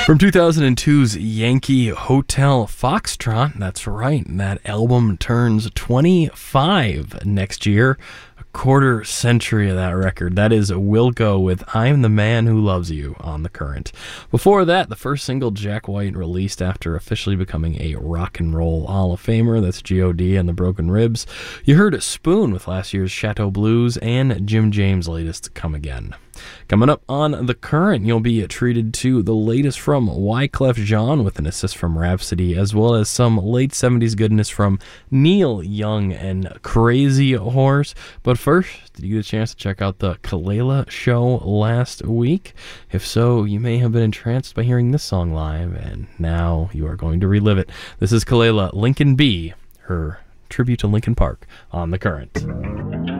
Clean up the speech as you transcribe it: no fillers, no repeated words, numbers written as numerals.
From 2002's Yankee Hotel Foxtrot, that's right, that album turns 25 next year. A quarter century of that record. That is Wilco with I'm the Man Who Loves You on The Current. Before that, the first single Jack White released after officially becoming a rock and roll Hall of Famer, that's G.O.D. and the Broken Ribs. You heard Spoon with last year's Chateau Blues and Jim James' latest Come Again. Coming up on The Current, you'll be treated to the latest from Wyclef Jean with an assist from Rhapsody, as well as some late 70s goodness from Neil Young and Crazy Horse. But first, did you get a chance to check out the Kelela show last week? If so, you may have been entranced by hearing this song live, and now you are going to relive it. This is Kelela, Lincoln B, her tribute to Linkin Park on The Current.